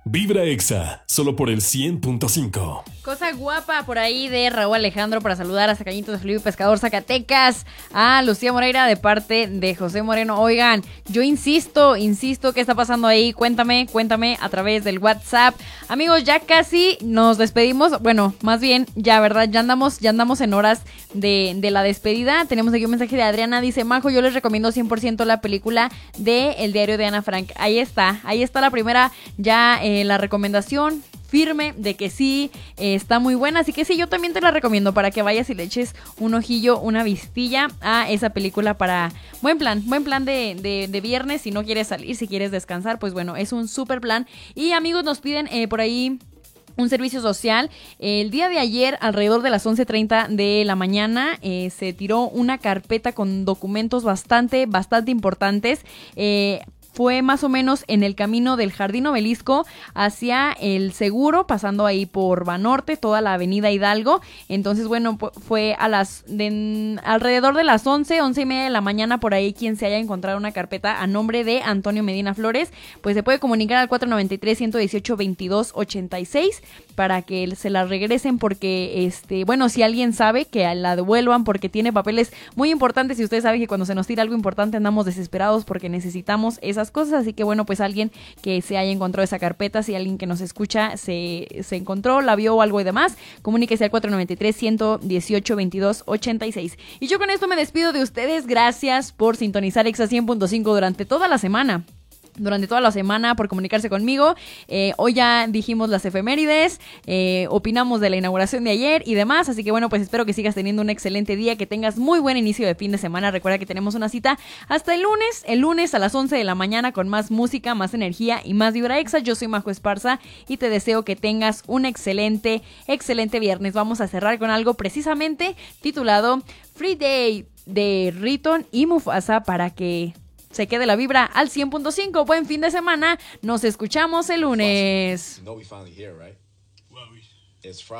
Vibra Exa, solo por el 100.5. Cosa guapa por ahí de Raúl Alejandro para saludar a Cañitos de Felipe Pescador, Zacatecas, a Lucía Moreira de parte de José Moreno. Oigan, yo insisto, ¿qué está pasando ahí? Cuéntame a través del WhatsApp. Amigos, ya casi nos despedimos. Bueno, más bien, ya, ¿verdad? Ya andamos en horas de la despedida. Tenemos aquí un mensaje de Adriana, dice: Majo, yo les recomiendo 100% la película de El diario de Ana Frank. Ahí está la primera, ya la recomendación firme de que sí, está muy buena, así que sí, yo también te la recomiendo para que vayas y le eches un ojillo, una vistilla a esa película para buen plan de viernes. Si no quieres salir, si quieres descansar, pues bueno, es un súper plan. Y amigos, nos piden por ahí un servicio social. El día de ayer, alrededor de las 11:30 de la mañana, se tiró una carpeta con documentos bastante importantes. Fue más o menos en el camino del Jardín Obelisco hacia el Seguro, pasando ahí por Banorte, toda la avenida Hidalgo. Entonces, bueno, fue alrededor de las 11:30 de la mañana, por ahí quien se haya encontrado una carpeta a nombre de Antonio Medina Flores, pues se puede comunicar al 493-118-2286 para que se la regresen, porque, bueno, si alguien sabe, que la devuelvan, porque tiene papeles muy importantes y usted sabe que cuando se nos tira algo importante andamos desesperados porque necesitamos esas cosas. Así que bueno, pues alguien que se haya encontrado esa carpeta, si alguien que nos escucha se encontró, la vio o algo y demás, comuníquese al 493-118-2286. Y yo con esto me despido de ustedes. Gracias por sintonizar Exa 100.5 durante toda la semana, por comunicarse conmigo. Hoy ya dijimos las efemérides, opinamos de la inauguración de ayer y demás, así que bueno, pues espero que sigas teniendo un excelente día, que tengas muy buen inicio de fin de semana. Recuerda que tenemos una cita hasta el lunes a las 11 de la mañana con más música, más energía y más Vibra Exa. Yo soy Majo Esparza y te deseo que tengas un excelente viernes. Vamos a cerrar con algo precisamente titulado Free Day de Riton y Mufasa para que se quede la vibra al 100.5. Buen fin de semana. Nos escuchamos el lunes.